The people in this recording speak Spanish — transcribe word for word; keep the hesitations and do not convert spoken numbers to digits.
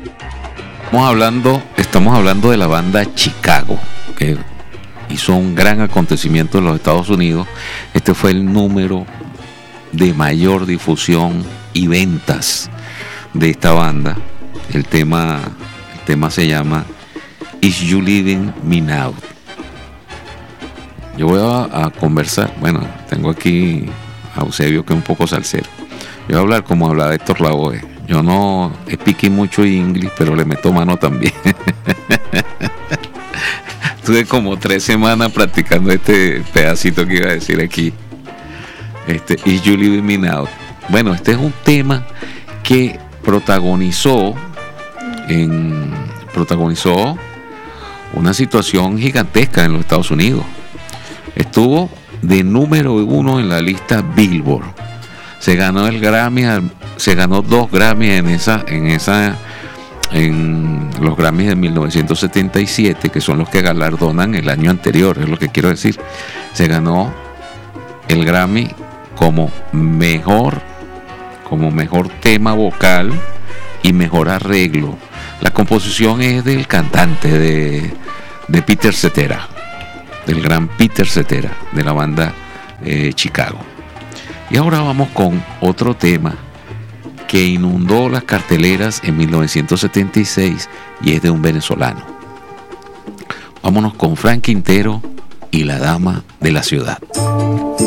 Estamos hablando, estamos hablando de la banda Chicago, que hizo un gran acontecimiento en los Estados Unidos. Este fue el número de mayor difusión y ventas de esta banda. El tema, el tema se llama Is You Leaving Me Now. Yo voy a, a conversar, bueno, tengo aquí a Eusebio, que es un poco salsero. Yo voy a hablar como hablaba Héctor Lavoe. Yo no expliqué mucho inglés, pero le meto mano también. Estuve como tres semanas practicando este pedacito que iba a decir aquí. Este, Is You Leaving Me Now. Bueno, este es un tema que protagonizó en, protagonizó una situación gigantesca en los Estados Unidos. Estuvo de número uno en la lista Billboard. Se ganó el Grammy, se ganó dos Grammys en esa, en esa, en los Grammys de mil novecientos setenta y siete, que son los que galardonan el año anterior, es lo que quiero decir. Se ganó el Grammy como mejor, como mejor tema vocal y mejor arreglo. La composición es del cantante de, de Peter Cetera, del gran Peter Cetera, de la banda eh, Chicago. Y ahora vamos con otro tema que inundó las carteleras en mil novecientos setenta y seis y es de un venezolano. Vámonos con Frank Quintero y La Dama de la Ciudad.